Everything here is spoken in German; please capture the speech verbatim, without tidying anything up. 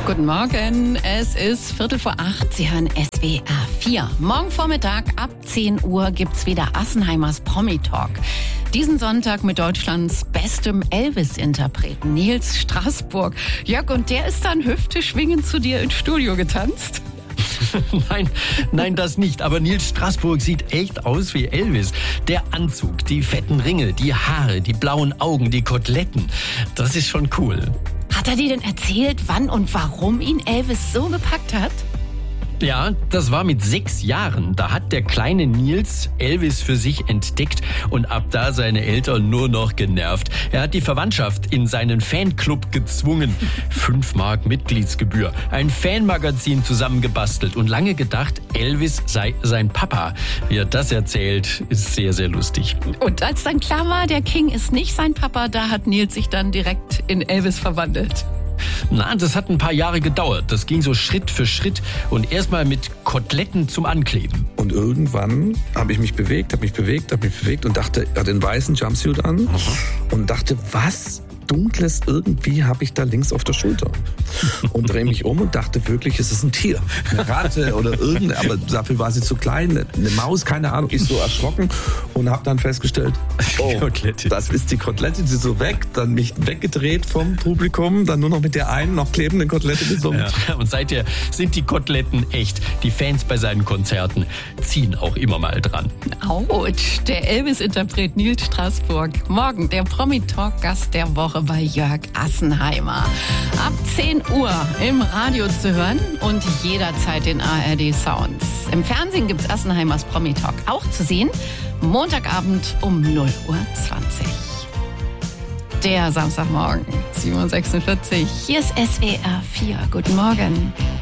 Guten Morgen, es ist Viertel vor acht, Sie hören S W R vier. Morgen Vormittag ab zehn Uhr gibt's wieder Assenheimers Promi-Talk. Diesen Sonntag mit Deutschlands bestem Elvis-Interpreten Nils Straßburg. Jörg, und der ist dann hüfteschwingend zu dir ins Studio getanzt? Nein, nein, das nicht. Aber Nils Straßburg sieht echt aus wie Elvis. Der Anzug, die fetten Ringe, die Haare, die blauen Augen, die Koteletten. Das ist schon cool. Hat er dir denn erzählt, wann und warum ihn Elvis so gepackt hat? Ja, das war mit sechs Jahren. Da hat der kleine Nils Elvis für sich entdeckt und ab da seine Eltern nur noch genervt. Er hat die Verwandtschaft in seinen Fanclub gezwungen. Fünf Mark Mitgliedsgebühr, ein Fanmagazin zusammengebastelt und lange gedacht, Elvis sei sein Papa. Wie er das erzählt, ist sehr, sehr lustig. Und als dann klar war, der King ist nicht sein Papa, da hat Nils sich dann direkt in Elvis verwandelt. Na, das hat ein paar Jahre gedauert. Das ging so Schritt für Schritt und erstmal mit Koteletten zum Ankleben. Und irgendwann habe ich mich bewegt, habe mich bewegt, habe mich bewegt und dachte, er hat den weißen Jumpsuit an und dachte, was Dunkles irgendwie habe ich da links auf der Schulter. Und drehe mich um und dachte wirklich, es ist ein Tier. Eine Ratte oder irgendeine, aber dafür war sie zu klein, eine Maus, keine Ahnung. Ich so erschrocken und habe dann festgestellt, oh, das ist die Kotelette, die so weg, dann mich weggedreht vom Publikum, dann nur noch mit der einen noch klebenden Kotelette gesummt. Ja, und seither sind die Koteletten echt. Die Fans bei seinen Konzerten ziehen auch immer mal dran. Autsch, der Elvis-Interpret Nils Straßburg. Morgen der Promi-Talk-Gast der Woche bei Jörg Assenheimer. Ab zehn Uhr im Radio zu hören und jederzeit in A R D Sounds. Im Fernsehen gibt's Assenheimers Promi-Talk auch zu sehen. Montagabend um null Uhr zwanzig. Der Samstagmorgen, sieben Uhr sechsundvierzig. Hier ist S W R vier. Guten Morgen.